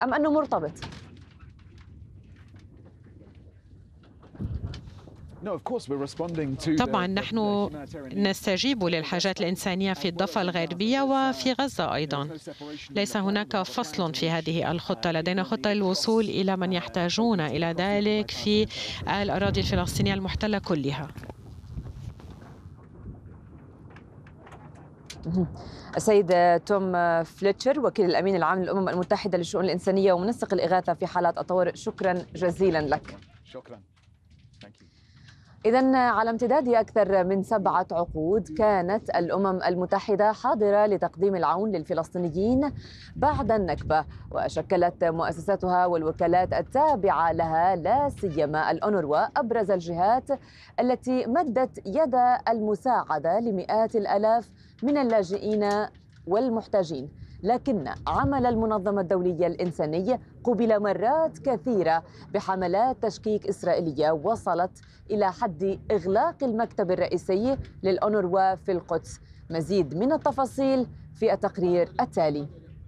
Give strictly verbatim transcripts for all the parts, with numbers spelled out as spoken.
أم أنه مرتبط؟ طبعا نحن نستجيب للحاجات الإنسانية في الضفة الغربية وفي غزة أيضا. ليس هناك فصل في هذه الخطة، لدينا خطة للوصول إلى من يحتاجون إلى ذلك في الأراضي الفلسطينية المحتلة كلها. السيد توم فليتشر وكيل الأمين العام للأمم المتحدة للشؤون الإنسانية ومنسق الإغاثة في حالات الطوارئ، شكرا جزيلا لك. شكرا. إذن على امتداد أكثر من سبعة عقود كانت الأمم المتحدة حاضرة لتقديم العون للفلسطينيين بعد النكبة، وشكلت مؤسساتها والوكالات التابعة لها لا سيما الأونروا أبرز الجهات التي مدت يد المساعدة لمئات الآلاف من اللاجئين والمحتاجين. لكن عمل المنظمة الدولية الإنساني قُبل مرات كثيرة بحملات تشكيك إسرائيلية وصلت إلى حد إغلاق المكتب الرئيسي للأونروا في القدس. مزيد من التفاصيل في التقرير التالي.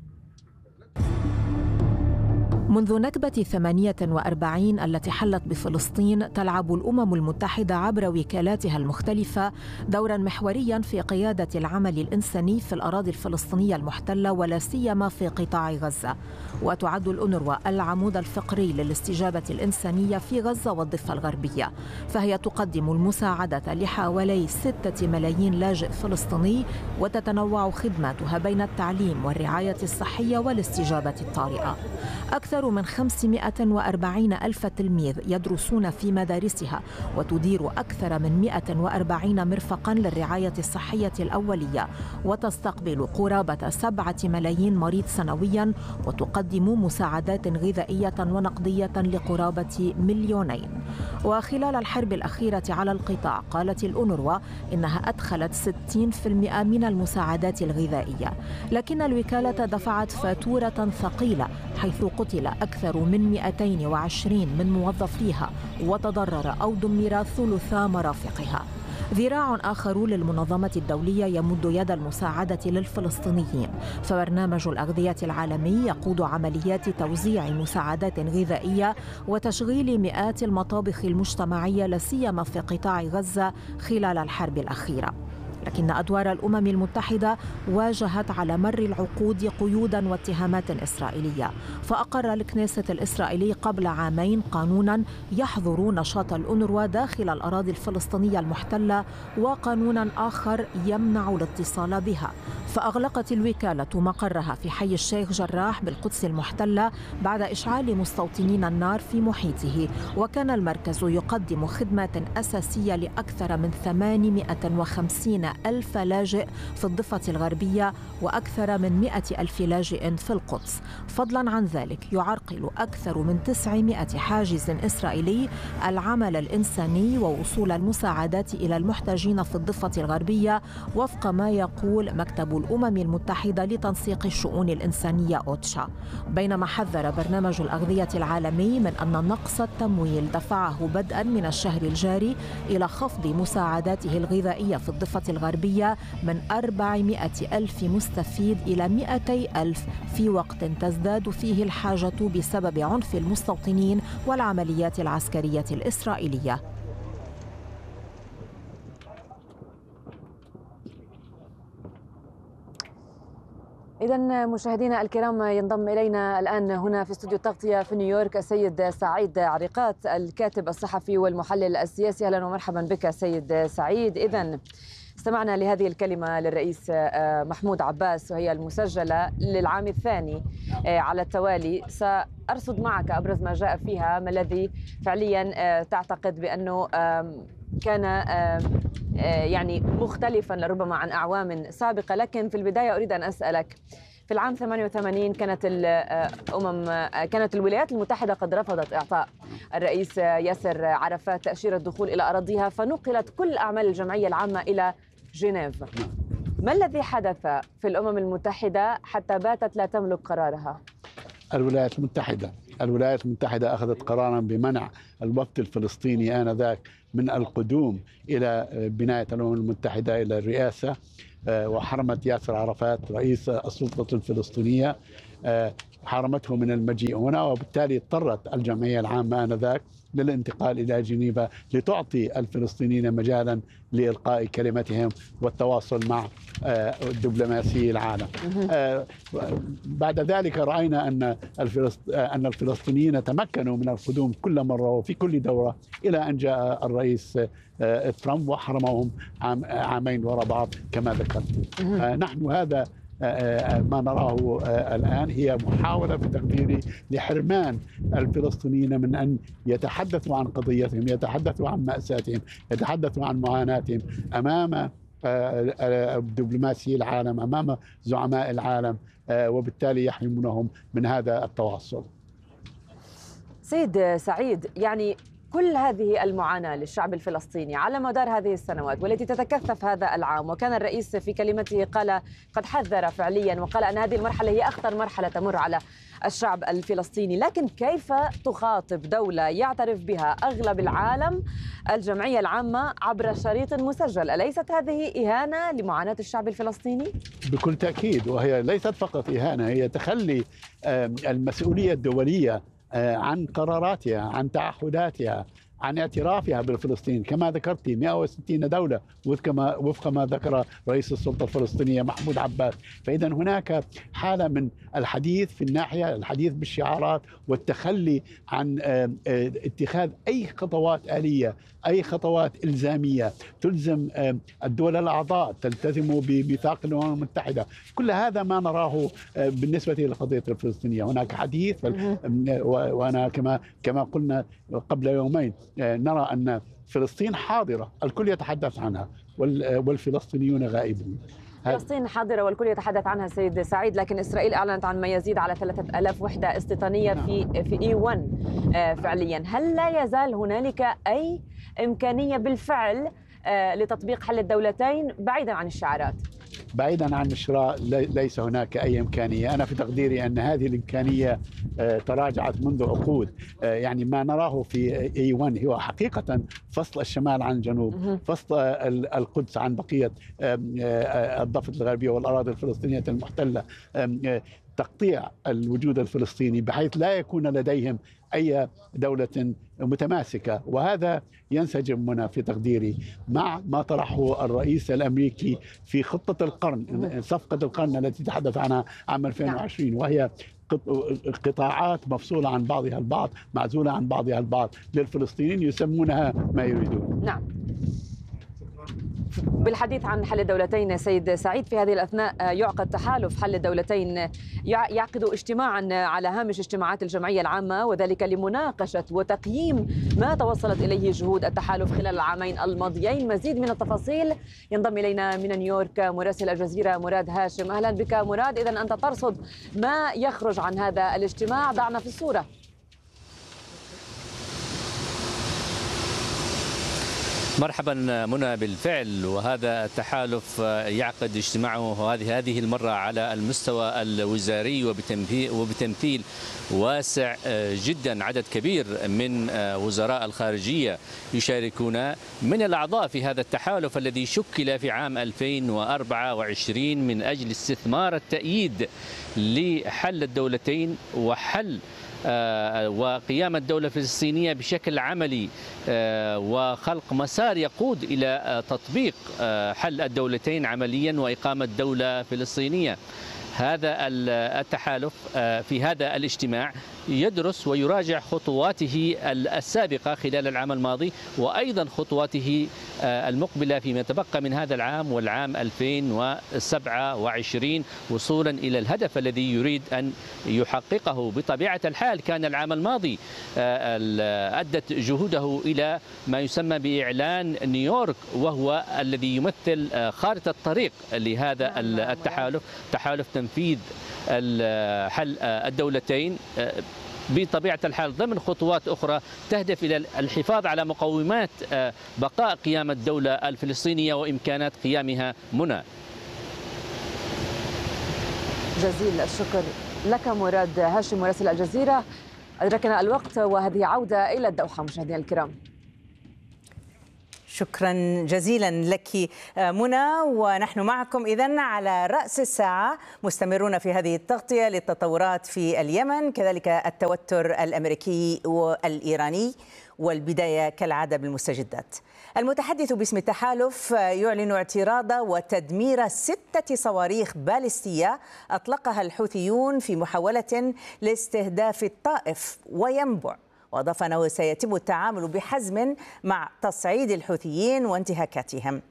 منذ نكبة ثمانية وأربعين التي حلت بفلسطين، تلعب الأمم المتحدة عبر وكالاتها المختلفة دورا محوريا في قيادة العمل الإنساني في الأراضي الفلسطينية المحتلة ولا سيما في قطاع غزة. وتعد الأونروا العمود الفقري للاستجابة الإنسانية في غزة والضفة الغربية، فهي تقدم المساعدة لحوالي ستة ملايين لاجئ فلسطيني، وتتنوع خدماتها بين التعليم والرعاية الصحية والاستجابة الطارئة. أكثر من خمسمائة وأربعين ألف تلميذ يدرسون في مدارسها، وتدير أكثر من مئة وأربعين مرفقاً للرعاية الصحية الأولية، وتستقبل قرابة سبعة ملايين مريض سنوياً، وتقدم مساعدات غذائية ونقدية لقرابة مليونين. وخلال الحرب الأخيرة على القطاع قالت الأونروا إنها أدخلت ستين بالمئة من المساعدات الغذائية، لكن الوكالة دفعت فاتورة ثقيلة حيث قتل أكثر من مئتين وعشرين من موظفيها، وتضرر أو دمر ثلثا مرافقها. ذراع آخر للمنظمة الدولية يمد يد المساعدة للفلسطينيين، فبرنامج الأغذية العالمي يقود عمليات توزيع مساعدات غذائية وتشغيل مئات المطابخ المجتمعية لا سيما في قطاع غزة خلال الحرب الأخيرة. لكن أدوار الأمم المتحدة واجهت على مر العقود قيودا واتهامات إسرائيلية، فأقر الكنيسة الإسرائيلي قبل عامين قانونا يحظر نشاط الأونروا داخل الأراضي الفلسطينية المحتلة، وقانونا آخر يمنع الاتصال بها. فأغلقت الوكالة مقرها في حي الشيخ جراح بالقدس المحتلة بعد إشعال مستوطنين النار في محيطه، وكان المركز يقدم خدمات أساسية لأكثر من ثمانمائة وخمسين ألف لاجئ في الضفة الغربية وأكثر من مئة ألف لاجئ في القدس. فضلا عن ذلك يعرقل أكثر من تسعمائة حاجز إسرائيلي العمل الإنساني ووصول المساعدات إلى المحتاجين في الضفة الغربية، وفق ما يقول مكتب الأمم المتحدة لتنسيق الشؤون الإنسانية أوتشا. بينما حذر برنامج الأغذية العالمي من أن نقص التمويل دفعه بدءا من الشهر الجاري إلى خفض مساعداته الغذائية في الضفة الغربية من أربعمائة ألف مستفيد إلى مئتي ألف في وقت تزداد فيه الحاجة بسبب عنف المستوطنين والعمليات العسكرية الإسرائيلية. إذا مشاهدينا الكرام، ينضم إلينا الآن هنا في استوديو التغطية في نيويورك السيد سعيد عريقات، الكاتب الصحفي والمحلل السياسي. أهلا ومرحبا بك سيد سعيد. إذا استمعنا لهذه الكلمة للرئيس محمود عباس وهي المسجلة للعام الثاني على التوالي. سأرصد معك أبرز ما جاء فيها، ما الذي فعليا تعتقد بأنه كان يعني مختلفا لربما عن أعوام سابقة. لكن في البداية أريد أن أسألك، في العام ثمانية وثمانين كانت الأمم كانت الولايات المتحدة قد رفضت إعطاء الرئيس ياسر عرفات تأشيرة الدخول إلى أراضيها، فنقلت كل أعمال الجمعية العامة إلى جنيف. ما الذي حدث في الأمم المتحدة حتى باتت لا تملك قرارها؟ الولايات المتحدة الولايات المتحدة أخذت قرارا بمنع الوفد الفلسطيني آنذاك من القدوم إلى بناية الأمم المتحدة إلى الرئاسة، وحرمت ياسر عرفات رئيس السلطة الفلسطينية حرمته من المجيء هنا، وبالتالي اضطرت الجمعية العامة آنذاك للانتقال إلى جنيفا لتعطي الفلسطينيين مجالا لإلقاء كلمتهم والتواصل مع دبلوماسي العالم. بعد ذلك رأينا أن أن الفلسطينيين تمكنوا من القدوم كل مرة وفي كل دورة إلى أن جاء الرئيس ترامب وحرمهم عام عامين وراء بعض كما ذكرت. نحن هذا ما نراه الآن هي محاولة في تقديري لحرمان الفلسطينيين من أن يتحدثوا عن قضيتهم، يتحدثوا عن مأساتهم، يتحدثوا عن معاناتهم أمام دبلوماسي العالم، أمام زعماء العالم، وبالتالي يحرمونهم من هذا التواصل. سيد سعيد، يعني كل هذه المعاناة للشعب الفلسطيني على مدار هذه السنوات والتي تتكثف هذا العام، وكان الرئيس في كلمته قال قد حذر فعليا وقال أن هذه المرحلة هي أخطر مرحلة تمر على الشعب الفلسطيني، لكن كيف تخاطب دولة يعترف بها أغلب العالم الجمعية العامة عبر شريط مسجل؟ أليست هذه إهانة لمعاناة الشعب الفلسطيني؟ بكل تأكيد، وهي ليست فقط إهانة، هي تخلي المسؤولية الدولية عن قراراتها، عن تعهداتها، عن اعترافها بالفلسطين. كما ذكرت مئة وستين دولة وفق ما ذكر رئيس السلطة الفلسطينية محمود عباس. فإذا هناك حالة من الحديث في الناحية الحديث بالشعارات والتخلي عن اتخاذ أي خطوات آلية، أي خطوات إلزامية تلزم الدول الأعضاء، تلتزم بميثاق الأمم المتحدة. كل هذا ما نراه بالنسبة للقضية الفلسطينية. هناك حديث، وأنا كما كما قلنا قبل يومين نرى أن فلسطين حاضرة، الكل يتحدث عنها والفلسطينيون غائبون. فلسطين حاضرة والكل يتحدث عنها سيد سعيد، لكن إسرائيل أعلنت عن ما يزيد على ثلاثة آلاف وحدة استيطانية في في إي واحد فعليا. هل لا يزال هنالك أي إمكانية بالفعل لتطبيق حل الدولتين بعيدا عن الشعارات؟ بعيدا عن الشراء ليس هناك أي إمكانية. أنا في تقديري أن هذه الإمكانية تراجعت منذ عقود. يعني ما نراه في إي واحد هو حقيقة فصل الشمال عن الجنوب، فصل القدس عن بقية الضفة الغربية والأراضي الفلسطينية المحتلة، تقطيع الوجود الفلسطيني بحيث لا يكون لديهم أي دولة متماسكة. وهذا ينسجم هنا في تقديري مع ما طرحه الرئيس الأمريكي في خطة القرن، صفقة القرن التي تحدث عنها عام ألفين وعشرين، وهي قطاعات مفصولة عن بعضها البعض، معزولة عن بعضها البعض للفلسطينيين يسمونها ما يريدون. نعم. بالحديث عن حل الدولتين سيد سعيد، في هذه الأثناء يعقد تحالف حل الدولتين، يعقد اجتماعا على هامش اجتماعات الجمعية العامة، وذلك لمناقشة وتقييم ما توصلت إليه جهود التحالف خلال العامين الماضيين. مزيد من التفاصيل ينضم إلينا من نيويورك مراسل الجزيرة مراد هاشم. أهلا بك مراد. إذن أنت ترصد ما يخرج عن هذا الاجتماع، ضعنا في الصورة. مرحبا منى، بالفعل وهذا التحالف يعقد اجتماعه هذه هذه المرة على المستوى الوزاري وبتمثيل واسع جدا، عدد كبير من وزراء الخارجية يشاركون من الأعضاء في هذا التحالف الذي شكل في عام ألفين وأربعة وعشرين من أجل استثمار التأييد لحل الدولتين وحل وقيام الدولة الفلسطينية بشكل عملي وخلق مسار يقود إلى تطبيق حل الدولتين عمليا وإقامة دولة فلسطينية. هذا التحالف في هذا الاجتماع يدرس ويراجع خطواته السابقة خلال العام الماضي وأيضا خطواته المقبلة فيما تبقى من هذا العام والعام ألفين وسبعة وعشرين وصولا إلى الهدف الذي يريد أن يحققه. بطبيعة الحال كان العام الماضي أدت جهوده إلى ما يسمى بإعلان نيويورك، وهو الذي يمثل خارطة الطريق لهذا التحالف، تحالف تنفيذ حل الدولتين بطبيعة الحال ضمن خطوات أخرى تهدف إلى الحفاظ على مقومات بقاء قيام الدولة الفلسطينية وإمكانات قيامها. منى، جزيل الشكر لك مراد هاشم مراسل الجزيرة. أدركنا الوقت وهذه عودة إلى الدوحة مشاهدينا الكرام. شكرا جزيلا لك منى، ونحن معكم إذن على رأس الساعة مستمرون في هذه التغطية للتطورات في اليمن، كذلك التوتر الأمريكي والإيراني، والبداية كالعادة بالمستجدات. المتحدث باسم التحالف يعلن اعتراض وتدمير ستة صواريخ باليستية أطلقها الحوثيون في محاولة لاستهداف الطائف وينبع، وأضاف أنه سيتم التعامل بحزم مع تصعيد الحوثيين وانتهاكاتهم.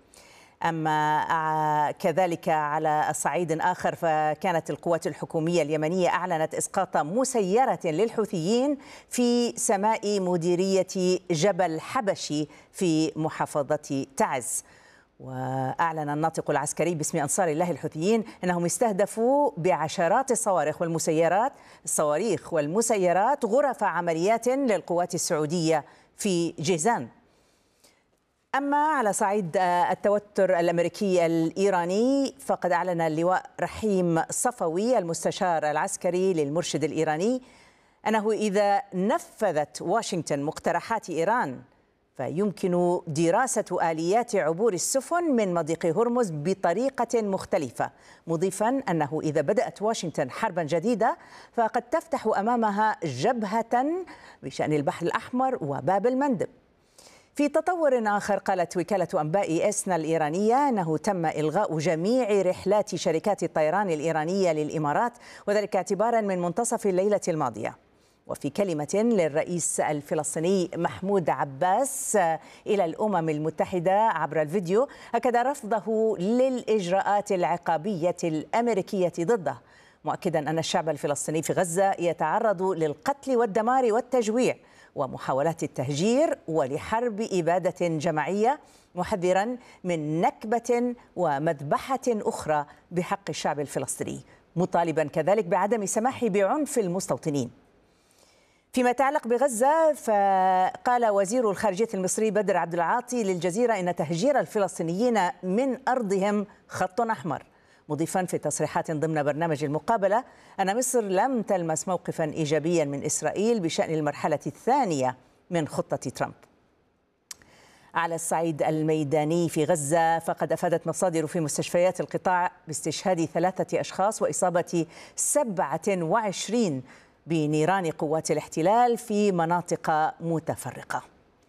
أما كذلك على صعيد آخر، فكانت القوات الحكومية اليمنية أعلنت إسقاط مسيرة للحوثيين في سماء مديرية جبل حبشي في محافظة تعز. وأعلن الناطق العسكري باسم أنصار الله الحوثيين أنهم استهدفوا بعشرات الصواريخ والمسيرات الصواريخ والمسيرات غرف عمليات للقوات السعودية في جيزان. أما على صعيد التوتر الأمريكي الإيراني، فقد أعلن اللواء رحيم صفوي المستشار العسكري للمرشد الإيراني أنه إذا نفذت واشنطن مقترحات إيران فيمكن دراسة آليات عبور السفن من مضيق هرمز بطريقة مختلفة، مضيفا أنه إذا بدأت واشنطن حربا جديدة فقد تفتح أمامها جبهة بشأن البحر الأحمر وباب المندب. في تطور آخر، قالت وكالة أنباء إسنا الإيرانية أنه تم إلغاء جميع رحلات شركات الطيران الإيرانية للإمارات، وذلك اعتبارا من منتصف الليلة الماضية. وفي كلمة للرئيس الفلسطيني محمود عباس إلى الأمم المتحدة عبر الفيديو، أكد رفضه للإجراءات العقابية الأمريكية ضده، مؤكدا أن الشعب الفلسطيني في غزة يتعرض للقتل والدمار والتجويع ومحاولات التهجير ولحرب إبادة جماعية، محذرا من نكبة ومذبحة أخرى بحق الشعب الفلسطيني، مطالبا كذلك بعدم السماح بعنف المستوطنين. فيما يتعلق بغزة، فقال وزير الخارجية المصري بدر عبد العاطي للجزيرة إن تهجير الفلسطينيين من أرضهم خط أحمر، مضيفا في تصريحات ضمن برنامج المقابلة أن مصر لم تلمس موقفا إيجابيا من إسرائيل بشأن المرحلة الثانية من خطة ترامب. على الصعيد الميداني في غزة، فقد أفادت مصادر في مستشفيات القطاع باستشهاد ثلاثة أشخاص وإصابة سبعة وعشرين بنيران قوات الاحتلال في مناطق متفرقة.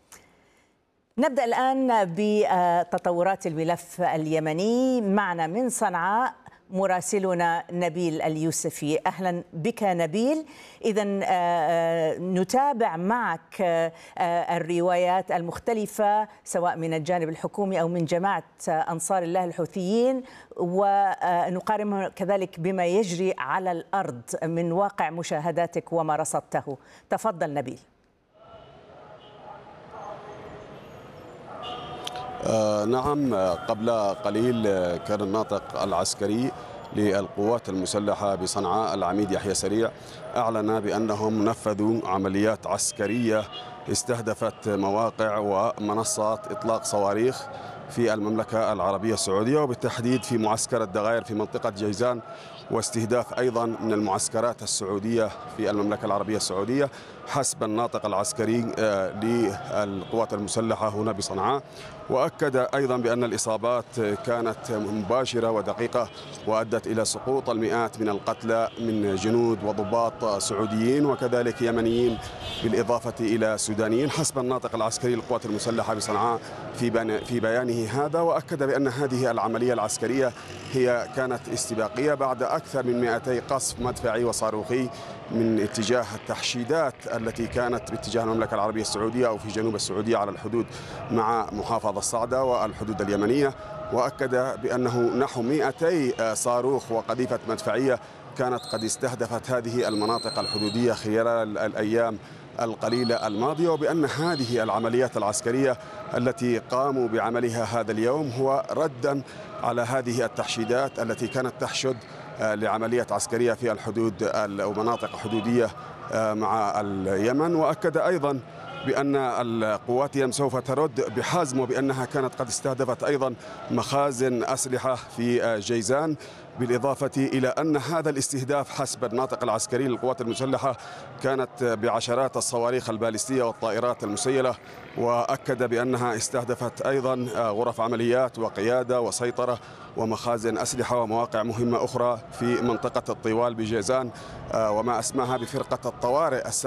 نبدأ الآن بتطورات الملف اليمني. معنا من صنعاء مراسلنا نبيل اليوسفي. أهلا بك نبيل. إذن نتابع معك الروايات المختلفة سواء من الجانب الحكومي أو من جماعة أنصار الله الحوثيين، ونقارن كذلك بما يجري على الأرض من واقع مشاهداتك وما رصدته. تفضل نبيل. آه نعم، قبل قليل كان الناطق العسكري للقوات المسلحة بصنعاء العميد يحيى سريع أعلن بأنهم نفذوا عمليات عسكرية استهدفت مواقع ومنصات إطلاق صواريخ في المملكة العربية السعودية، وبالتحديد في معسكر الدغاير في منطقة جيزان، واستهداف أيضا من المعسكرات السعودية في المملكة العربية السعودية حسب الناطق العسكري للقوات المسلحة هنا بصنعاء. وأكد أيضا بأن الإصابات كانت مباشرة ودقيقة وأدت إلى سقوط المئات من القتلى من جنود وضباط سعوديين وكذلك يمنيين بالإضافة إلى سودانيين حسب الناطق العسكري للقوات المسلحة بصنعاء في في بيانه هذا. وأكد بأن هذه العملية العسكرية هي كانت استباقية بعد أكثر من مئتي قصف مدفعي وصاروخي من اتجاه التحشيدات التي كانت باتجاه المملكة العربية السعودية أو في جنوب السعودية على الحدود مع محافظة صعدة والحدود اليمنية. وأكد بأنه نحو مئتي صاروخ وقذيفة مدفعية كانت قد استهدفت هذه المناطق الحدودية خلال الأيام القليلة الماضية، وبأن هذه العمليات العسكرية التي قاموا بعملها هذا اليوم هو ردا على هذه التحشيدات التي كانت تحشد لعملية عسكرية في الحدود أو مناطق حدودية مع اليمن. وأكد أيضا بأن القوات سوف ترد بحزم، وبأنها كانت قد استهدفت أيضا مخازن أسلحة في جيزان بالإضافة إلى أن هذا الاستهداف حسب الناطق العسكري للقوات المسلحة كانت بعشرات الصواريخ البالستية والطائرات المسيلة، وأكد بأنها استهدفت أيضا غرف عمليات وقيادة وسيطرة ومخازن أسلحة ومواقع مهمة أخرى في منطقة الطوال بجيزان وما أسماها بفرقة الطوارئ